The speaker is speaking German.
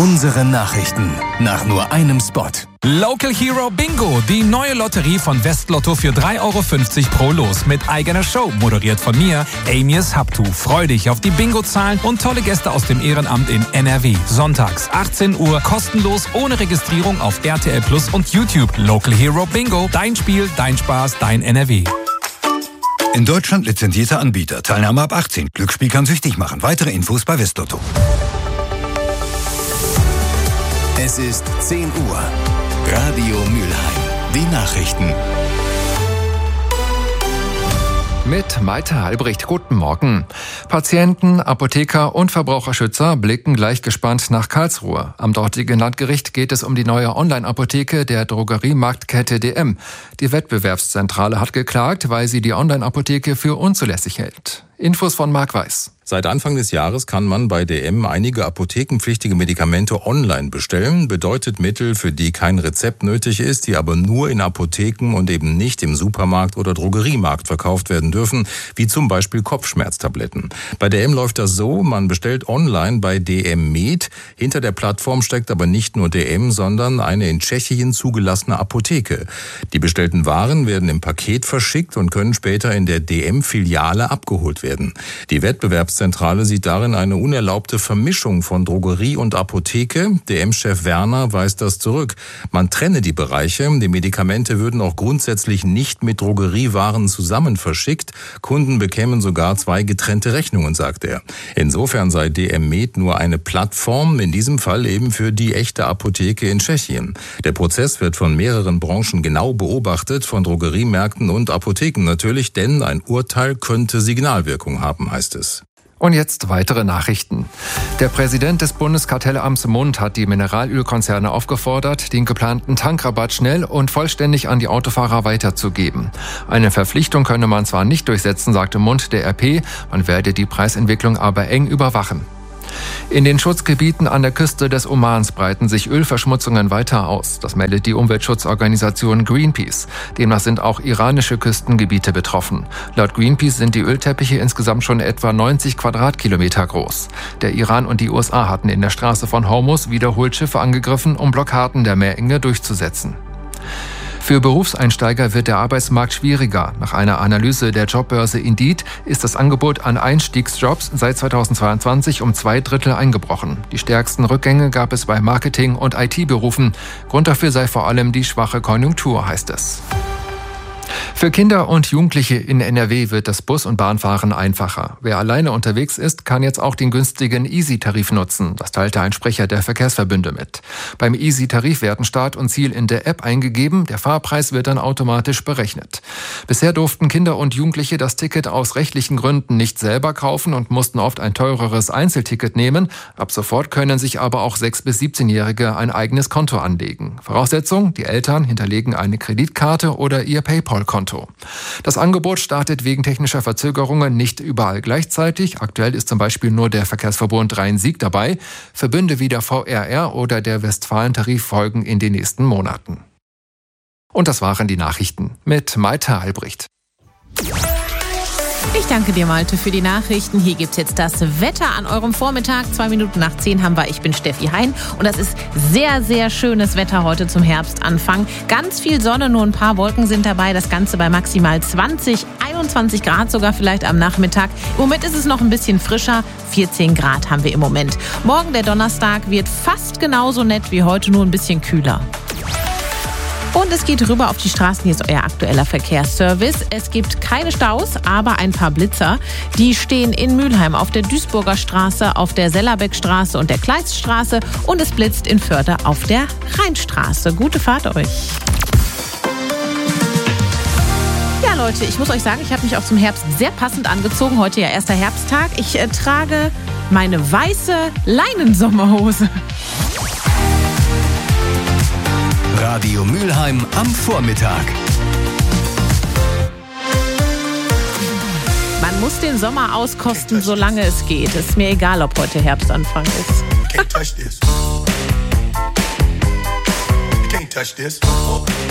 Unsere Nachrichten nach nur einem Spot. Local Hero Bingo, die neue Lotterie von Westlotto für 3,50 € pro Los mit eigener Show, moderiert von mir, Amias Habtu. Freu dich auf die Bingo-Zahlen und tolle Gäste aus dem Ehrenamt in NRW. Sonntags, 18 Uhr, kostenlos, ohne Registrierung auf RTL Plus und YouTube. Local Hero Bingo, dein Spiel, dein Spaß, dein NRW. In Deutschland lizenzierter Anbieter. Teilnahme ab 18. Glücksspiel kann süchtig machen. Weitere Infos bei Westlotto. Es ist 10 Uhr. Radio Mülheim. Die Nachrichten. Mit Maite Halbricht. Guten Morgen. Patienten, Apotheker und Verbraucherschützer blicken gleich gespannt nach Karlsruhe. Am dortigen Landgericht geht es um die neue Online-Apotheke der Drogeriemarktkette DM. Die Wettbewerbszentrale hat geklagt, weil sie die Online-Apotheke für unzulässig hält. Infos von Marc Weiß. Seit Anfang des Jahres kann man bei DM einige apothekenpflichtige Medikamente online bestellen. Bedeutet Mittel, für die kein Rezept nötig ist, die aber nur in Apotheken und eben nicht im Supermarkt oder Drogeriemarkt verkauft werden dürfen, wie zum Beispiel Kopfschmerztabletten. Bei DM läuft das so, man bestellt online bei DM Med. Hinter der Plattform steckt aber nicht nur DM, sondern eine in Tschechien zugelassene Apotheke. Die bestellten Waren werden im Paket verschickt und können später in der DM-Filiale abgeholt werden. Die Wettbewerbszentrale sieht darin eine unerlaubte Vermischung von Drogerie und Apotheke. DM-Chef Werner weist das zurück. Man trenne die Bereiche. Die Medikamente würden auch grundsätzlich nicht mit Drogeriewaren zusammen verschickt. Kunden bekämen sogar 2 getrennte Rechnungen, sagt er. Insofern sei DM Med nur eine Plattform, in diesem Fall eben für die echte Apotheke in Tschechien. Der Prozess wird von mehreren Branchen genau beobachtet, von Drogeriemärkten und Apotheken natürlich, denn ein Urteil könnte Signalwirkung haben, heißt es. Und jetzt weitere Nachrichten. Der Präsident des Bundeskartellamts Mund hat die Mineralölkonzerne aufgefordert, den geplanten Tankrabatt schnell und vollständig an die Autofahrer weiterzugeben. Eine Verpflichtung könne man zwar nicht durchsetzen, sagte Mund der RP, man werde die Preisentwicklung aber eng überwachen. In den Schutzgebieten an der Küste des Omans breiten sich Ölverschmutzungen weiter aus. Das meldet die Umweltschutzorganisation Greenpeace. Demnach sind auch iranische Küstengebiete betroffen. Laut Greenpeace sind die Ölteppiche insgesamt schon etwa 90 Quadratkilometer groß. Der Iran und die USA hatten in der Straße von Hormuz wiederholt Schiffe angegriffen, um Blockaden der Meerenge durchzusetzen. Für Berufseinsteiger wird der Arbeitsmarkt schwieriger. Nach einer Analyse der Jobbörse Indeed ist das Angebot an Einstiegsjobs seit 2022 um 2/3 eingebrochen. Die stärksten Rückgänge gab es bei Marketing- und IT-Berufen. Grund dafür sei vor allem die schwache Konjunktur, heißt es. Für Kinder und Jugendliche in NRW wird das Bus- und Bahnfahren einfacher. Wer alleine unterwegs ist, kann jetzt auch den günstigen Easy-Tarif nutzen. Das teilte ein Sprecher der Verkehrsverbünde mit. Beim Easy-Tarif werden Start und Ziel in der App eingegeben. Der Fahrpreis wird dann automatisch berechnet. Bisher durften Kinder und Jugendliche das Ticket aus rechtlichen Gründen nicht selber kaufen und mussten oft ein teureres Einzelticket nehmen. Ab sofort können sich aber auch 6- bis 17-Jährige ein eigenes Konto anlegen. Voraussetzung: die Eltern hinterlegen eine Kreditkarte oder ihr PayPal-Konto. Das Angebot startet wegen technischer Verzögerungen nicht überall gleichzeitig. Aktuell ist zum Beispiel nur der Verkehrsverbund Rhein-Sieg dabei. Verbünde wie der VRR oder der Westfalen-Tarif folgen in den nächsten Monaten. Und das waren die Nachrichten mit Maite Halbricht. Ich danke dir, Malte, für die Nachrichten. Hier gibt's jetzt das Wetter an eurem Vormittag. 2:02 haben wir. Ich bin Steffi Hein und das ist sehr, sehr schönes Wetter heute zum Herbstanfang. Ganz viel Sonne, nur ein paar Wolken sind dabei. Das Ganze bei maximal 20, 21 Grad sogar vielleicht am Nachmittag. Im Moment ist es noch ein bisschen frischer. 14 Grad haben wir im Moment. Morgen, der Donnerstag, wird fast genauso nett wie heute, nur ein bisschen kühler. Und es geht rüber auf die Straßen. Hier ist euer aktueller Verkehrsservice. Es gibt keine Staus, aber ein paar Blitzer. Die stehen in Mülheim auf der Duisburger Straße, auf der Sellerbeckstraße und der Kleiststraße. Und es blitzt in Förde auf der Rheinstraße. Gute Fahrt euch. Ja, Leute, ich muss euch sagen, ich habe mich auch zum Herbst sehr passend angezogen. Heute ja erster Herbsttag. Ich trage meine weiße Leinensommerhose. Radio Mülheim am Vormittag. Man muss den Sommer auskosten, solange es geht. Ist mir egal, ob heute Herbstanfang ist. Can't touch this. You can't touch this.